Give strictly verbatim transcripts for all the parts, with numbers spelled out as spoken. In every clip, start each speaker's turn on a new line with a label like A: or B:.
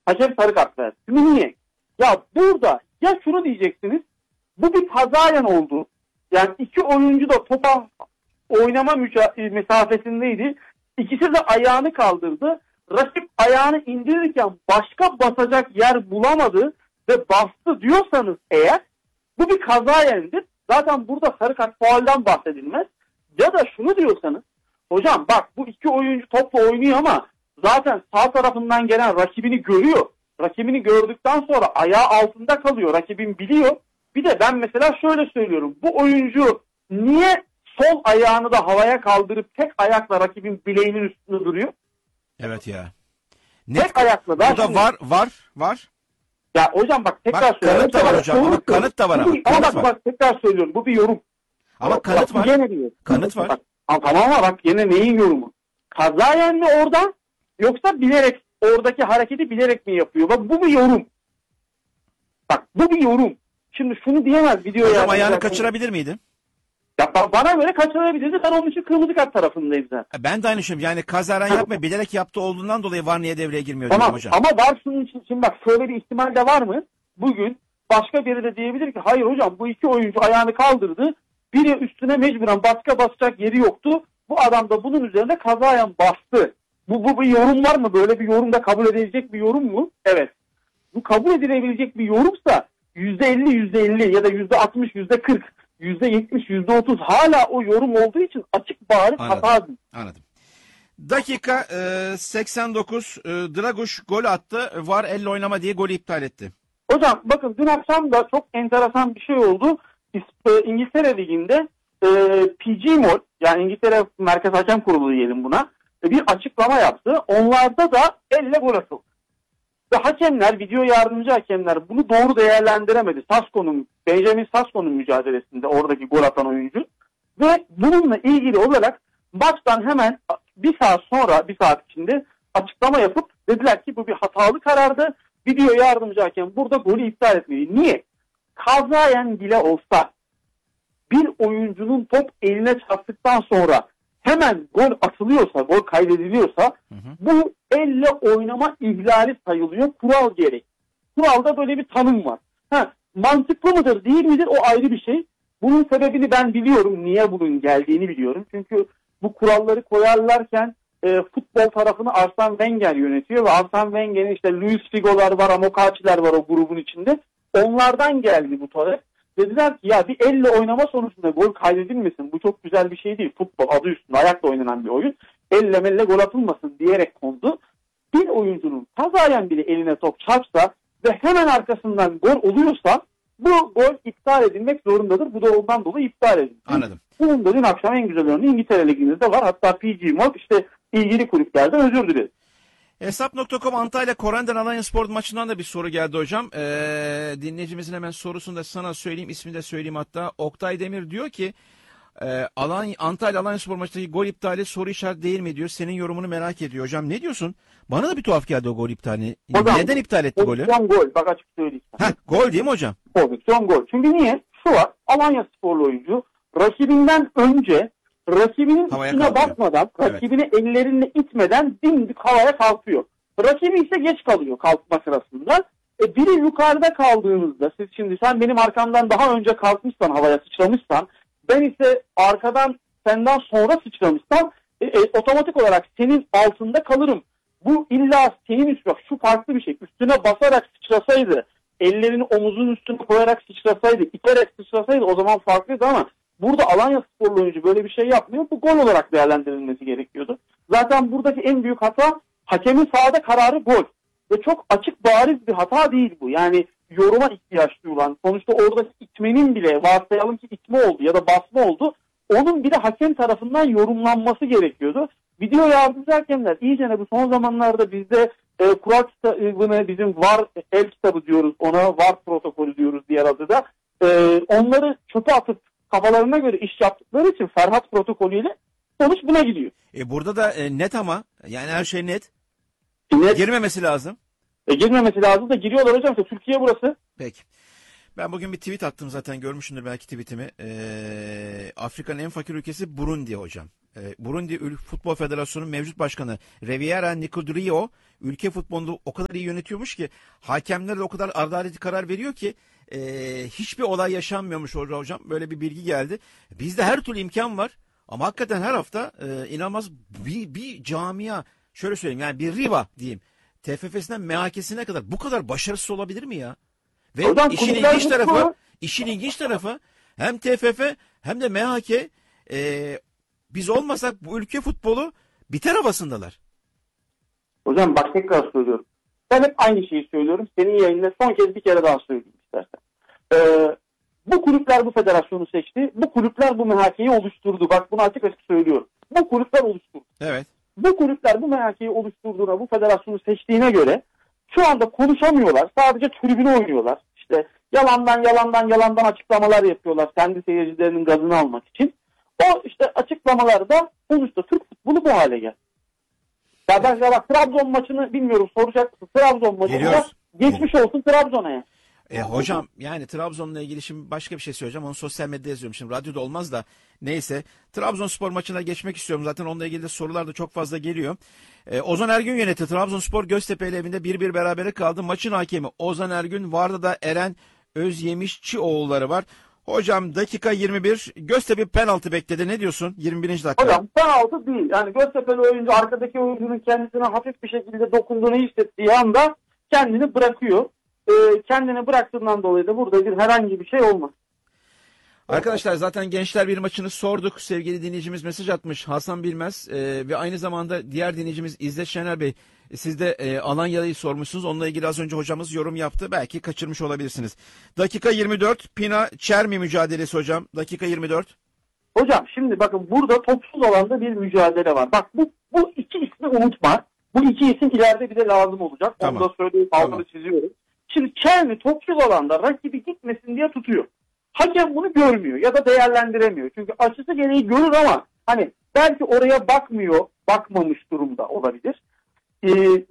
A: hakem sarı kart verdi. Şimdi niye? Ya burada ya şunu diyeceksiniz, bu bir kazayen oldu. Yani iki oyuncu da topa oynama müca- mesafesindeydi. İkisi de ayağını kaldırdı. Rakip ayağını indirirken başka basacak yer bulamadı ve bastı diyorsanız eğer, bu bir kazayendir. Zaten burada sarı kart faulden bahsedilmez. Ya da şunu diyorsanız, hocam bak bu iki oyuncu topla oynuyor ama zaten sağ tarafından gelen rakibini görüyor. Rakibini gördükten sonra ayağı altında kalıyor. Rakibin biliyor. Bir de ben mesela şöyle söylüyorum. Bu oyuncu niye sol ayağını da havaya kaldırıp tek ayakla rakibin bileğinin üstünde duruyor?
B: Evet ya.
A: Net, tek ayakla da.
B: Burada şimdi... var var var.
A: Ya hocam bak tekrar
B: bak,
A: söylüyorum.
B: Kanıt da var hocam ama kanıt da var ama.
A: Ama bak, bak tekrar söylüyorum. Bu bir yorum.
B: Ama kanıt
A: bak,
B: var.
A: Gene diyor.
B: Kanıt var.
A: Bak, tamam ama bak yine neyin yorumu? Kazayen mi orada, yoksa bilerek oradaki hareketi bilerek mi yapıyor? Bak bu bir yorum. Bak bu bir yorum. Şimdi şunu diyemez videoya.
B: Hocam ayağını kaçırabilir miydi?
A: Ya bana göre kaçırabilirdi. Ben onun için kırmızı kart tarafındayım zaten.
B: Ben de aynı şeyim. Yani kazaren yapma, bilerek yaptığı olduğundan dolayı var niye devreye girmiyor
A: tamam,
B: hocam.
A: Ama var şunun için. Şimdi bak şöyle bir ihtimal de var mı? Bugün başka biri de diyebilir ki hayır hocam bu iki oyuncu ayağını kaldırdı. Biri üstüne mecburen başka basacak yeri yoktu. Bu adam da bunun üzerine kazayen bastı. Bu, bu bir yorum var mı? Böyle bir yorum da kabul edilecek bir yorum mu? Evet. Bu kabul edilebilecek bir yorumsa yüzde elli yüzde elli ya da yüzde altmış yüzde kırk yüzde yetmiş yüzde otuz hala o yorum olduğu için açık bariz hatadır.
B: Anladım. Dakika e, seksen dokuz e, Draguş gol attı. Var elle oynama diye golü iptal etti.
A: Hocam bakın dün akşam da çok enteresan bir şey oldu. İngiltere Ligi'nde e, P G M O L, yani İngiltere Merkez Hakem Kurulu diyelim buna, bir açıklama yaptı. Onlarda da elle gol atıldı. Ve hakemler, video yardımcı hakemler bunu doğru değerlendiremedi. Sasko'nun, Benjamin Sasko'nun mücadelesinde oradaki gol atan oyuncu. Ve bununla ilgili olarak maçtan hemen bir saat sonra, bir saat içinde açıklama yapıp dediler ki bu bir hatalı karardı. Video yardımcı hakem burada golü iptal etmeli. Niye? Kazayen bile olsa bir oyuncunun top eline çarptıktan sonra hemen gol atılıyorsa, gol kaydediliyorsa hı hı. bu elle oynama ihlali sayılıyor kural gereği. Kuralda böyle bir tanım var. Ha, mantıklı mıdır değil midir o ayrı bir şey. Bunun sebebini ben biliyorum. Niye bunun geldiğini biliyorum. Çünkü bu kuralları koyarlarken e, futbol tarafını Arsene Wenger yönetiyor ve Arsene Wenger'in işte Luis Figo'lar var, Amokachi'ler var o grubun içinde. Onlardan geldi bu talep. Dediler ki ya bir elle oynama sonucunda gol kaydedilmesin. Bu çok güzel bir şey değil. Futbol adı üstünde ayakla oynanan bir oyun. Elle melle gol atılmasın diyerek kondu. Bir oyuncunun kazayen bile eline top çarpsa ve hemen arkasından gol oluyorsa bu gol iptal edilmek zorundadır. Bu da ondan dolayı iptal edildi.
B: Anladım.
A: Bunun da dün akşam en güzel örneği İngiltere Ligi'nde var. Hatta P G M O L işte ilgili kulüplerden özür diledi.
B: Hesap nokta com Antalya Korender Alanyaspor maçından da bir soru geldi hocam. Ee, dinleyicimizin hemen sorusunu da sana söyleyeyim, ismini de söyleyeyim hatta. Oktay Demir diyor ki e, Alanya, Antalya Alanyaspor maçındaki gol iptali soru işareti değil mi diyor. Senin yorumunu merak ediyor hocam. Ne diyorsun? Bana da bir tuhaf geldi o gol iptali. Hocam, neden iptal etti golü?
A: Pozisyon gol. Bak açık söyleyeyim.
B: Heh, gol değil mi hocam?
A: Pozisyon gol. Çünkü niye? Şu var. Alanyasporlu oyuncu rakibinden önce rakibinin
B: havaya
A: üstüne
B: kalkıyor.
A: basmadan,
B: Evet.
A: rakibini ellerinle itmeden dimdik havaya kalkıyor. Rakibi ise geç kalıyor kalkma sırasında. E, biri yukarıda kaldığınızda, siz şimdi sen benim arkamdan daha önce kalkmışsan, havaya sıçramışsan, ben ise arkadan senden sonra sıçramışsam e, e, otomatik olarak senin altında kalırım. Bu illa senin üstüne, şu farklı bir şey. Üstüne basarak sıçrasaydı, ellerini omuzun üstüne koyarak sıçrasaydı, iterek sıçrasaydı o zaman farklıydı ama burada Alanyasporlu oyuncu böyle bir şey yapmıyor. Bu gol olarak değerlendirilmesi gerekiyordu. Zaten buradaki en büyük hata hakemin sahada kararı gol. Ve çok açık bariz bir hata değil bu. Yani yoruma ihtiyaç duyulan, sonuçta oradaki itmenin bile, varsayalım ki itme oldu ya da basma oldu, onun bile hakem tarafından yorumlanması gerekiyordu. Video yardımcı hakemler iyicene bu son zamanlarda bizde e, kural kitabını, bizim var el kitabı diyoruz ona, var protokolü diyoruz diğer adı da, e, onları çöpe atıp kafalarına göre iş yaptıkları için Ferhat protokolüyle sonuç buna gidiyor.
B: E burada da e, net ama yani her şey net.
A: net.
B: Girmemesi lazım.
A: E, girmemesi lazım da giriyorlar hocam. İşte Türkiye burası.
B: Peki. Ben bugün bir tweet attım, zaten görmüşsündür belki tweetimi. Ee, Afrika'nın en fakir ülkesi Burundi hocam. Ee, Burundi Ül- Futbol Federasyonu mevcut başkanı Riviera Nicodrio ülke futbolunu o kadar iyi yönetiyormuş ki, hakemler de o kadar adaletli karar veriyor ki e, hiçbir olay yaşanmıyormuş hocam. Böyle bir bilgi geldi. Bizde her türlü imkan var ama hakikaten her hafta e, inanılmaz bir, bir camia, şöyle söyleyeyim yani bir Riva diyeyim, T F F'sinden M H K'sine kadar bu kadar başarısız olabilir mi ya? Ve
A: Hocam,
B: işin
A: kulüpler
B: ilginç
A: mutlu.
B: tarafı, işin ilginç tarafı hem T F F hem de M H K e, biz olmasak bu ülke futbolu biter havasındalar.
A: Hocam bak, tekrar söylüyorum. Ben hep aynı şeyi söylüyorum. Senin yayında son kez bir kere daha söyleyeyim istersen. Ee, bu kulüpler bu federasyonu seçti. Bu kulüpler bu M H K'yi oluşturdu. Bak, bunu açık açık söylüyorum. Bu kulüpler oluşturdu.
B: Evet.
A: Bu kulüpler bu M H K'yi oluşturduğuna, bu federasyonu seçtiğine göre şu anda konuşamıyorlar. Sadece tribüne oynuyorlar. İşte yalandan yalandan yalandan açıklamalar yapıyorlar kendi seyircilerinin gazını almak için. O işte açıklamalarda sonuçta Türk futbolu bu hale geldi. Ya ben ya bak, Trabzon maçını bilmiyorum, soracak mısın? Trabzon maçında
B: Geliyoruz.
A: geçmiş olsun Trabzon'a ya.
B: E, hocam yani Trabzon'la ilgili şimdi başka bir şey söyleyeceğim. Onu sosyal medyada yazıyorum. Şimdi radyoda olmaz da neyse. Trabzonspor maçına geçmek istiyorum. Zaten onunla ilgili de sorular da çok fazla geliyor. E, Ozan Ergün yönetti. Trabzonspor Göztepe ile evinde bir bir berabere kaldı. Maçın hakemi Ozan Ergün. Vardı da Eren Özyemişçioğulları var. Hocam dakika yirmi bir. Göztepe penaltı bekledi. Ne diyorsun? yirmi birinci dakika.
A: Hocam penaltı değil. Yani Göztepe'li oyuncu arkadaki oyuncunun kendisine hafif bir şekilde dokunduğunu hissettiği anda kendini bırakıyor. Ee, kendini bıraktığından dolayı da burada bir herhangi bir şey olmaz.
B: Arkadaşlar zaten Gençler bir maçını sorduk. Sevgili dinleyicimiz mesaj atmış, Hasan Bilmez e, ve aynı zamanda diğer dinleyicimiz İzzet Şener Bey. Siz de e, Alanya'yı sormuşsunuz. Onunla ilgili az önce hocamız yorum yaptı. Belki kaçırmış olabilirsiniz. Dakika yirmi dört. Pina Çermi mücadelesi hocam. Dakika yirmi dört.
A: Hocam şimdi bakın, burada topsuz alanda bir mücadele var. Bak, bu bu iki ismi unutma. Bu iki isim ileride bir de lazım olacak.
B: Tamam.
A: Onu da söyleyip altını
B: Tamam.
A: çiziyorum. Şimdi Çermi topsuz alanda rakibi gitmesin diye tutuyor. Hakem bunu görmüyor ya da değerlendiremiyor. Çünkü açısı gereği görür ama hani belki oraya bakmıyor, bakmamış durumda olabilir. Ee,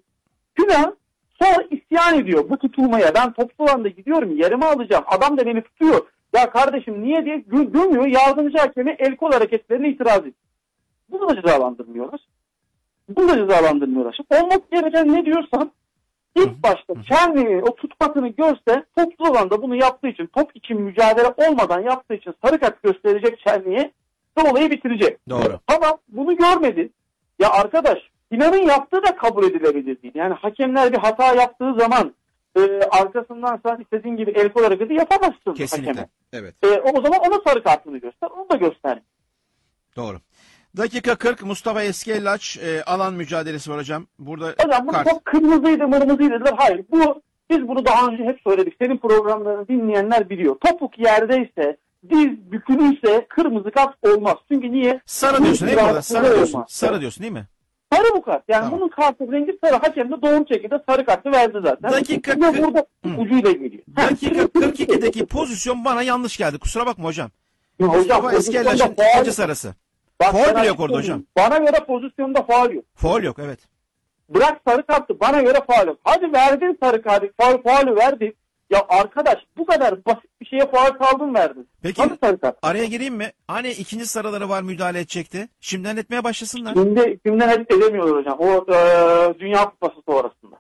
A: Günah sonra isyan ediyor bu tutulmaya. Ben topsuz alanda gidiyorum, yerimi alacağım. Adam da beni tutuyor. Ya kardeşim niye diye gö- gömüyor. Yardımcı hakemi el kol hareketlerine itiraz ediyor. Bunu da cezalandırmıyorlar. Bunu da cezalandırmıyorlar. Şimdi olması gereken ne diyorsan, İlk başta kendini, o tutmasını görse, topsuz alanda bunu yaptığı için, top için mücadele olmadan yaptığı için sarı kart gösterecek Çerni'ye ve olayı bitirecek.
B: Doğru.
A: Ama bunu görmedi. Ya arkadaş, İnan'ın yaptığı da kabul edilebilir değil. Yani hakemler bir hata yaptığı zaman e, arkasından sen istediğin gibi el kol hareketi yapamazsın.
B: Kesinlikle.
A: Hakeme.
B: Evet.
A: E, o zaman ona sarı kartını göster. Onu da göster.
B: Doğru. Dakika kırk. Mustafa Eskellaç e, alan mücadelesi var hocam. Burada
A: Hocam bu
B: kart.
A: çok kırmızıydı, mırmızıydı dediler. Hayır. Bu, biz bunu daha önce hep söyledik. Senin programlarını dinleyenler biliyor. Topuk yerdeyse, diz bükülüyse kırmızı kart olmaz. Çünkü niye?
B: Sarı diyorsun değil mi burada? Sarı
A: Olmaz.
B: diyorsun. Sarı diyorsun değil mi?
A: Sarı bu kart. Yani
B: Tamam.
A: bunun kartı rengi sarı. Hakem de doğru şekilde sarı kartı verdi zaten.
B: Dakika
A: Ve
B: kırk-
A: burada
B: Hı.
A: ucuyla geliyor.
B: Dakika kırk ikideki pozisyon bana yanlış geldi. Kusura bakma hocam.
A: Ya hocam,
B: Mustafa
A: pozisyonda
B: Eskellaç'ın
A: faul-
B: ikinci sarısı.
A: Bak,
B: faul
A: ben
B: bile yok
A: açık
B: orada
A: söyleyeyim.
B: hocam.
A: Bana göre pozisyonda faul yok.
B: Faul yok, evet.
A: Bırak sarı kartı, bana göre faul yok. Hadi verdin sarı kartı, faul, faulü verdin. Ya arkadaş, bu kadar basit bir şeye faul kaldın verdin.
B: Peki
A: Hadi sarı kart.
B: araya gireyim mi? Hani ikinci sarıları var, müdahale edecekti. Şimdiden etmeye başlasınlar.
A: Şimdi kimden hep edemiyorlar hocam. O e, Dünya Kupası sonrasında.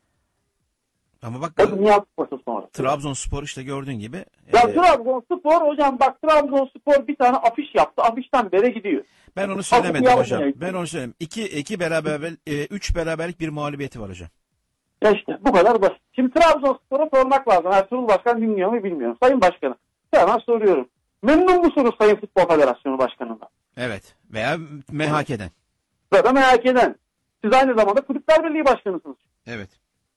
B: Ama bak
A: O Dünya Kupası sonrasında.
B: Trabzonspor işte gördüğün gibi.
A: Ya
B: e,
A: Trabzonspor hocam, bak Trabzonspor bir tane afiş yaptı. Afişten beri gidiyor.
B: ben onu söylemedim
A: Hakkı
B: hocam.
A: yapmayın.
B: Ben onu söyledim. İki, iki beraber, e, üç beraberlik bir mağlubiyeti var hocam.
A: Ya işte bu kadar basit. Şimdi Trabzonspor'a sormak lazım. Ertuğrul Başkan dinliyor mu bilmiyorum. Sayın Başkanım, hemen soruyorum. Memnun musunuz Sayın Futbol Federasyonu Başkanı'ndan?
B: Evet. Veya M H K'den.
A: Ve da M H K'den. Siz aynı zamanda Kulüpler Birliği Başkanısınız.
B: Evet.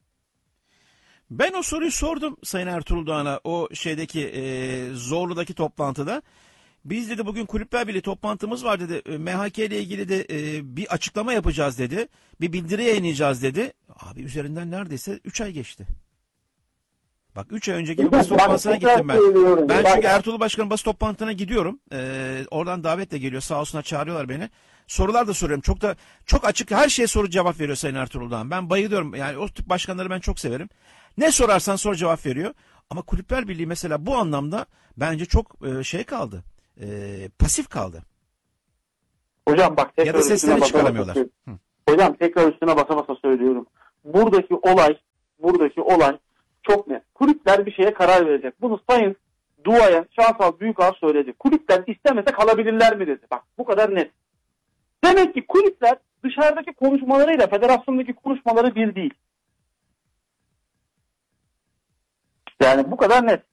B: Ben o soruyu sordum Sayın Ertuğrul Doğan'a o şeydeki e, Zorlu'daki toplantıda. Biz dedi bugün Kulüpler Birliği toplantımız var dedi. E, M H K ile ilgili de e, bir açıklama yapacağız dedi. Bir bildiri yayınlayacağız dedi. Abi üzerinden neredeyse üç ay geçti. Bak üç ay önceki bir basın toplantısına gittim ben. Ben çünkü Ertuğrul Başkan'ın basın toplantısına gidiyorum. Ee, oradan davet de geliyor. Sağ olsunlar çağırıyorlar beni. Sorular da soruyorum. Çok da çok açık her şeye soru cevap veriyor Sayın Ertuğrul Doğan. Ben bayılıyorum. Yani o tip başkanları ben çok severim. Ne sorarsan sor cevap veriyor. Ama Kulüpler Birliği mesela bu anlamda bence çok e, şey kaldı. E, pasif kaldı.
A: Hocam bak tekrar
B: Ya da
A: üstüne
B: seslerini
A: basa
B: çıkaramıyorlar.
A: basa-
B: Hı.
A: Hocam tekrar üstüne basa basa söylüyorum. Buradaki olay, buradaki olay çok net. Kulüpler bir şeye karar verecek. Bunu Sayın Duayen, Şansal Büyükağ söyledi. Kulüpler istemese kalabilirler mi dedi. Bak bu kadar net. Demek ki kulüpler dışarıdaki konuşmalarıyla federasyondaki konuşmaları bir değil. Yani bu kadar net.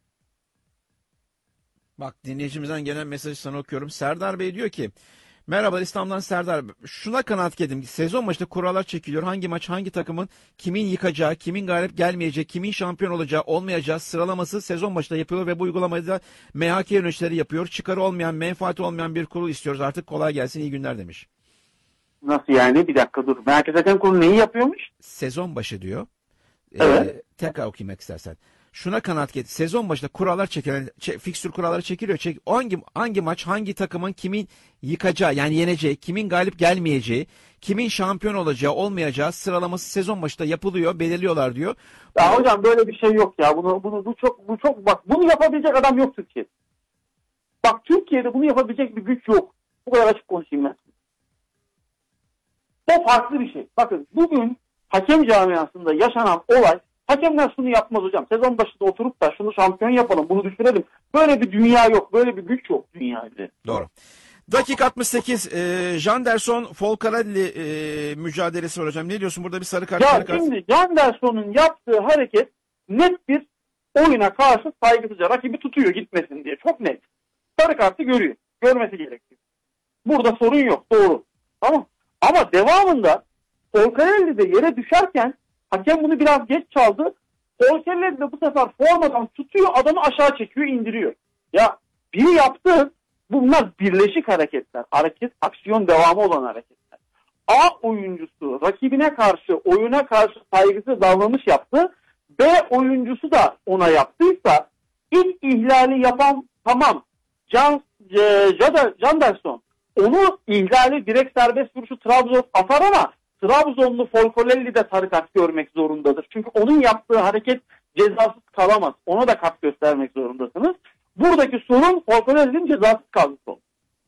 B: Bak dinleyicimizden gelen mesajı sana okuyorum. Serdar Bey diyor ki merhaba İstanbul'dan Serdar. Şuna kanaat gedim. Sezon başında kurallar çekiliyor. Hangi maç hangi takımın kimin yıkacağı, kimin galip gelmeyeceği, kimin şampiyon olacağı, olmayacağı sıralaması sezon başında yapılıyor ve bu uygulamayı da M H K yöneticileri yapıyor. Çıkarı olmayan, menfaati olmayan bir kurul istiyoruz. Artık kolay gelsin, iyi günler demiş.
A: Nasıl yani? Bir dakika dur. Merkez Hakem Kurulu neyi yapıyormuş?
B: Sezon başı diyor.
A: Evet.
B: Ee, tekrar okuymak istersen. Şuna kanaat getir. Sezon başında kurallar çekilen, çe, fikstür kuralları çekiliyor. Çek, hangi hangi maç, hangi takımın kimin yıkacağı, yani yeneceği, kimin galip gelmeyeceği, kimin şampiyon olacağı, olmayacağı sıralaması sezon başında yapılıyor, belirliyorlar diyor.
A: Ya hocam böyle bir şey yok ya. Bunu bunu bu çok bu çok bak bunu yapabilecek adam yok Türkiye'de. Bak Türkiye'de bunu yapabilecek bir güç yok. Bu kadar açık konuşayım ben. O farklı bir şey. Bakın bugün hakem camiasında yaşanan olay, hakemler şunu yapmaz hocam. Sezon başında oturup da şunu şampiyon yapalım, bunu düşürelim. Böyle bir dünya yok, böyle bir güç yok dünyada.
B: Doğru. Dakika altmış sekiz. E, Janderson Folcarelli e, mücadelesi var hocam. Ne diyorsun? Burada bir sarı kart.
A: Ya
B: sarı kart.
A: şimdi Janderson'un yaptığı hareket net bir oyuna karşı saygısızca. Rakibi tutuyor gitmesin diye. Çok net. Sarı kartı görüyor. Görmesi gerekiyor. Burada sorun yok. Doğru. Tamam. Ama devamında Folcarelli de yere düşerken hakem bunu biraz geç çaldı. Folcarelli de bu sefer formadan tutuyor, adamı aşağı çekiyor, indiriyor. Ya biri yaptı. Bunlar birleşik hareketler. Hareket, aksiyon devamı olan hareketler. A oyuncusu rakibine karşı, oyuna karşı saygısız davranış yaptı. B oyuncusu da ona yaptıysa ilk ihlali yapan tamam Can, e, Janderson onu ihlali direkt serbest vuruşu Trabzon atar ama Trabzonlu Folcarelli de sarı kart görmek zorundadır. Çünkü onun yaptığı hareket cezasız kalamaz. Ona da kart göstermek zorundasınız. Buradaki sorun Folcarelli'nin cezasız kalması oldu.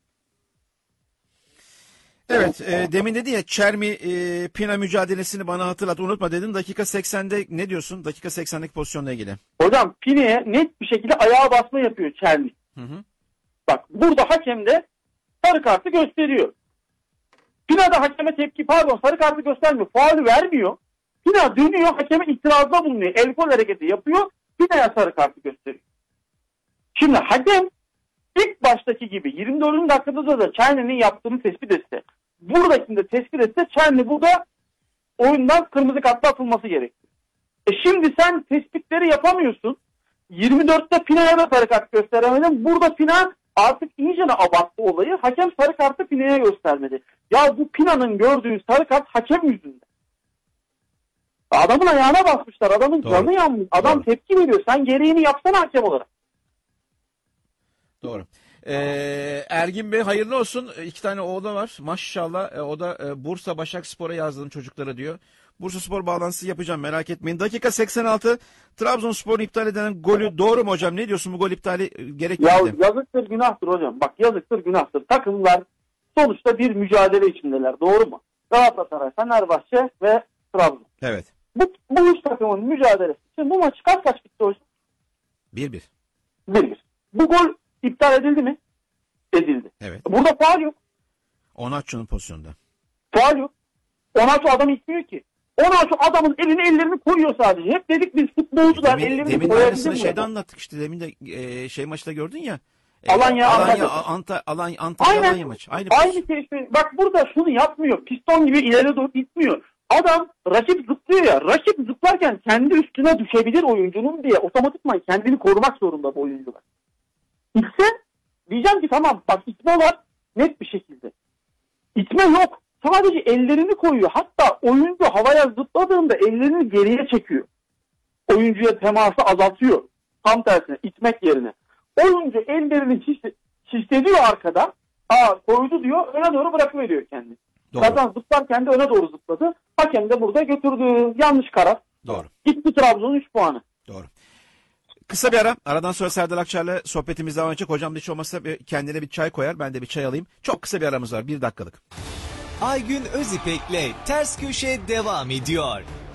B: Evet, e, demin dedi ya Çermi e, Pina mücadelesini bana hatırlat, unutma dedin. Dakika seksende ne diyorsun? Dakika seksendeki pozisyonla ilgili.
A: Hocam Pina'ya net bir şekilde ayağa basma yapıyor Çermi.
B: Hı hı.
A: Bak burada hakem de sarı kartı gösteriyor. Pina da hakeme tepki, pardon sarı kartı göstermiyor. Faulü vermiyor. Pina dönüyor, hakeme itirazda bulunuyor. El kol hareketi yapıyor. Pina'ya sarı kartı gösteriyor. Şimdi hakem ilk baştaki gibi yirmi dördüncü dakikada da Çerni'nin yaptığını tespit etse, buradakinde tespit etse Çerni burada oyundan kırmızı kartla atılması gerekiyor. E şimdi sen tespitleri yapamıyorsun. yirmi dörtte Pina'ya da sarı kart gösteremedin. Burada Pina artık iyice abarttı olayı. Hakem sarı kartı Pina'ya göstermedi. Ya bu Pina'nın gördüğü sarı kart hakem yüzünden. Adamın ayağına basmışlar. Adamın
B: Doğru.
A: canı yanmış. Adam
B: Doğru.
A: tepki veriyor. Sen gereğini yapsana hakem olarak.
B: Doğru. Ee, Ergin Bey hayırlı olsun. İki tane oğlu var. Maşallah. E, o da e, Bursa Başakspor'a yazdım çocuklara diyor. Bursaspor bağlantısı yapacağım, merak etmeyin. Dakika seksen altı. Trabzonspor'un iptal edilen golü doğru mu hocam? Ne diyorsun, bu gol iptali e, gerekli
A: Ya
B: miydi?
A: yazıktır günahtır hocam. Bak yazıktır günahtır. Takımlar sonuçta bir mücadele içindeler. Doğru mu? Galatasaray, Fenerbahçe ve Trabzon.
B: Evet.
A: Bu, bu üç takımın mücadelesi. Şimdi bu maç kaç kaç bitti hocam?
B: bir bir.
A: bir bir. Bu gol iptal edildi mi? Edildi.
B: Evet.
A: Burada faul yok.
B: Onaçu'nun pozisyonunda.
A: Faul yok. Onaço adamı itmiyor ki. Onaço adamın elini ellerini koyuyor sadece. Hep dedik biz futbolcular
B: Demin,
A: ellerini
B: demin
A: koyabilir
B: aynısını
A: mi?
B: şeyde anlattık işte. Demin de e, şey maçta gördün ya. E,
A: Alanya,
B: Alanya,
A: Antalya.
B: Anta, Alanya, Antalya,
A: Aynen.
B: Alanya maçı. Aynı,
A: Aynı şey işte. Bak burada şunu yapmıyor. Piston gibi ileri doğru itmiyor. Adam rakip zıplıyor ya. Rakip zıplarken kendi üstüne düşebilir oyuncunun diye otomatikman kendini korumak zorunda bu oyuncular. İtse diyeceğim ki tamam bak itme var net bir şekilde. İtme yok. Sadece ellerini koyuyor. Hatta oyuncu havaya zıpladığında ellerini geriye çekiyor. Oyuncuya teması azaltıyor. Tam tersine itmek yerine. Oyuncu ellerini şiş- şişlediyor arkada. Aa koydu diyor. Öne doğru bırakıveriyor kendini.
B: Doğru.
A: Zaten zıplarken de öne doğru zıpladı. Hakem de burada götürdü. Yanlış karar.
B: Doğru.
A: Gitti Trabzon'un üç puanı.
B: Doğru. Kısa bir ara. Aradan sonra Serdar Akçar'la sohbetimiz devam edecek. Hocam da hiç olmazsa bir- kendine bir çay koyar. Ben de bir çay alayım. Çok kısa bir aramız var. Bir dakikalık.
C: Aygün Özipek'le Ters Köşe devam ediyor.